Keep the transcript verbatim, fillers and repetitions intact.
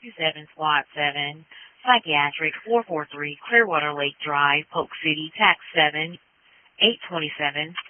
two seven, SWAT seven, Psychiatric four four three, Clearwater Lake Drive, Polk City, Tax seven, eight twenty-seven,